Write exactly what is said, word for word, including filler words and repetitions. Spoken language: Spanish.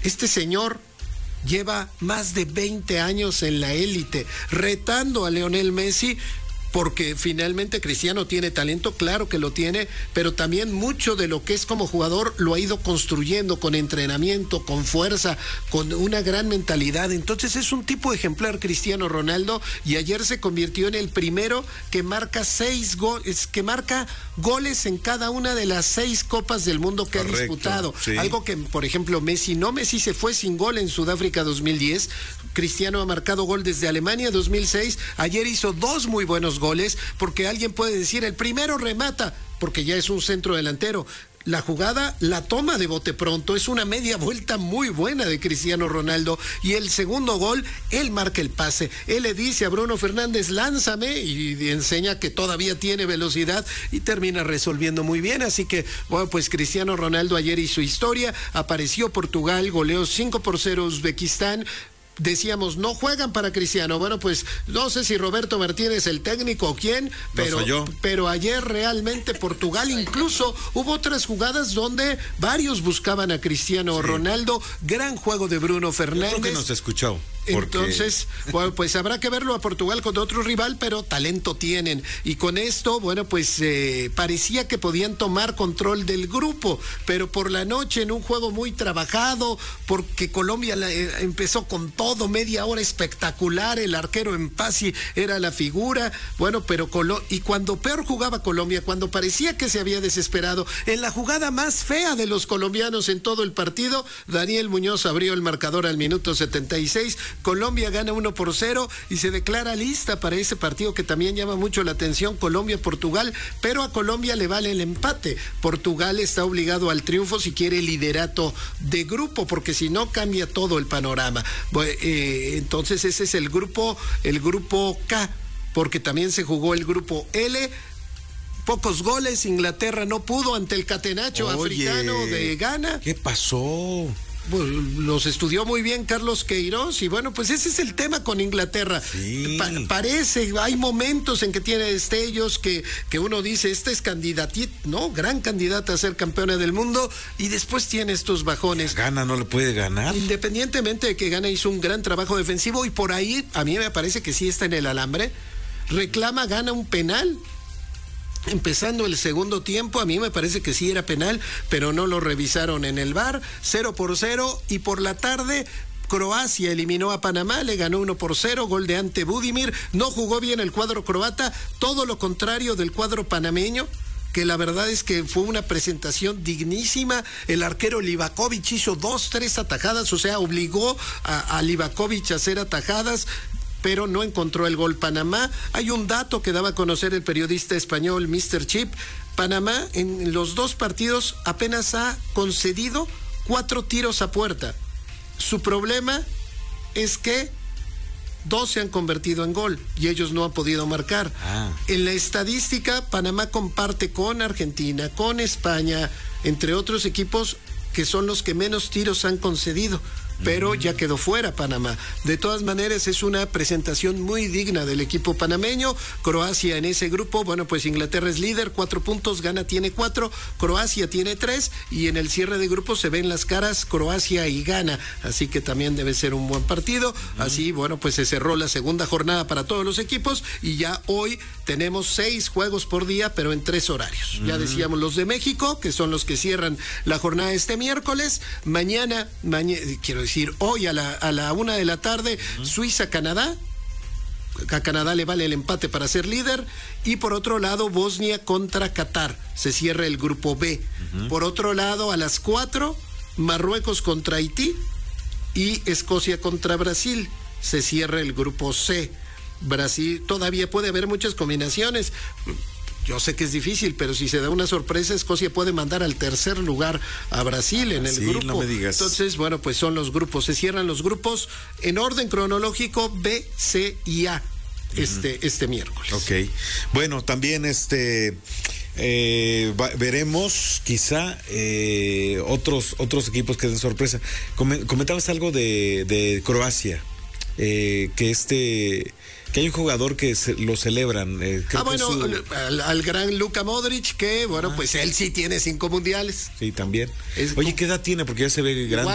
Este señor lleva más de veinte años en la élite, retando a Lionel Messi, porque finalmente Cristiano tiene talento, claro que lo tiene, pero también mucho de lo que es como jugador lo ha ido construyendo con entrenamiento, con fuerza, con una gran mentalidad. Entonces es un tipo ejemplar Cristiano Ronaldo, y ayer se convirtió en el primero que marca seis goles, que marca goles en cada una de las seis copas del mundo que Correcto, ha disputado. Sí. Algo que, por ejemplo, Messi no, Messi se fue sin gol en Sudáfrica dos mil diez, Cristiano ha marcado gol desde Alemania dos mil seis, ayer hizo dos muy buenos goles, porque alguien puede decir, el primero remata, porque ya es un centro delantero. La jugada la toma de bote pronto, es una media vuelta muy buena de Cristiano Ronaldo, y el segundo gol, él marca el pase, él le dice a Bruno Fernández, lánzame, y enseña que todavía tiene velocidad, y termina resolviendo muy bien. Así que, bueno, pues Cristiano Ronaldo ayer hizo historia, apareció Portugal, goleó cinco por cero Uzbekistán. Decíamos, no juegan para Cristiano. Bueno, pues no sé si Roberto Martínez el técnico o quién, pero, no pero ayer realmente Portugal, incluso hubo otras jugadas donde varios buscaban a Cristiano sí. Ronaldo. Gran juego de Bruno Fernández. Yo creo que nos escuchó. Porque... Entonces, bueno, pues habrá que verlo a Portugal con otro rival, pero talento tienen. Y con esto, bueno, pues eh, parecía que podían tomar control del grupo, pero por la noche en un juego muy trabajado, porque Colombia la, eh, empezó con todo, media hora espectacular, el arquero Empasi era la figura, bueno, pero Colo- y cuando peor jugaba Colombia, cuando parecía que se había desesperado, en la jugada más fea de los colombianos en todo el partido, Daniel Muñoz abrió el marcador al minuto setenta y seis, Colombia gana uno por cero y se declara lista para ese partido que también llama mucho la atención, Colombia-Portugal, pero a Colombia le vale el empate. Portugal está obligado al triunfo si quiere el liderato de grupo, porque si no cambia todo el panorama. Bueno, eh, entonces ese es el grupo, el grupo K, porque también se jugó el grupo L. Pocos goles, Inglaterra no pudo ante el catenacho Oye, africano de Ghana. ¿Qué pasó? Pues los estudió muy bien Carlos Queiroz, y bueno, pues ese es el tema con Inglaterra. Sí. Pa- parece, hay momentos en que tiene destellos que, que uno dice, esta es candidatita, ¿no? Gran candidata a ser campeona del mundo, y después tiene estos bajones. Ghana no le puede ganar. Independientemente de que Ghana hizo un gran trabajo defensivo, y por ahí a mí me parece que sí está en el alambre, reclama Ghana un penal. Empezando el segundo tiempo, a mí me parece que sí era penal, pero no lo revisaron en el V A R, cero por cero, y por la tarde Croacia eliminó a Panamá, le ganó uno por cero, gol de Ante Budimir. No jugó bien el cuadro croata, todo lo contrario del cuadro panameño, que la verdad es que fue una presentación dignísima. El arquero Livakovic hizo dos, tres atajadas, o sea, obligó a, a Livakovic a hacer atajadas, pero no encontró el gol Panamá. Hay un dato que daba a conocer el periodista español mister Chip. Panamá en los dos partidos apenas ha concedido cuatro tiros a puerta. Su problema es que dos se han convertido en gol y ellos no han podido marcar. Ah. En la estadística, Panamá comparte con Argentina, con España, entre otros equipos que son los que menos tiros han concedido, pero ya quedó fuera Panamá. De todas maneras, es una presentación muy digna del equipo panameño. Croacia en ese grupo, bueno, pues Inglaterra es líder, cuatro puntos, Ghana tiene cuatro, Croacia tiene tres, y en el cierre de grupo se ven las caras Croacia y Ghana, así que también debe ser un buen partido. Uh-huh. Así, bueno, pues se cerró la segunda jornada para todos los equipos, y ya hoy tenemos seis juegos por día, pero en tres horarios. Uh-huh. Ya decíamos los de México, que son los que cierran la jornada este miércoles. Mañana, mañana, quiero decir, decir, hoy a la, a la una de la tarde, uh-huh. Suiza-Canadá. A Canadá le vale el empate para ser líder. Y por otro lado, Bosnia contra Qatar. Se cierra el grupo B. Uh-huh. Por otro lado, a las cuatro, Marruecos contra Haití. Y Escocia contra Brasil. Se cierra el grupo C. Brasil, todavía puede haber muchas combinaciones. Yo sé que es difícil, pero si se da una sorpresa, Escocia puede mandar al tercer lugar a Brasil en el sí, grupo. No me digas. Entonces, bueno, pues son los grupos. Se cierran los grupos en orden cronológico B, C y A este, uh-huh. este miércoles. Ok. Bueno, también este eh, va, veremos quizá eh, otros otros equipos que den sorpresa. Com- comentabas algo de, de Croacia, eh, que este... que hay un jugador que se, lo celebran. Eh, ah, bueno, su... al, al gran Luka Modric, que, bueno, ah. pues él sí tiene cinco mundiales. Sí, también. Es Oye, como... ¿qué edad tiene? Porque ya se ve grande.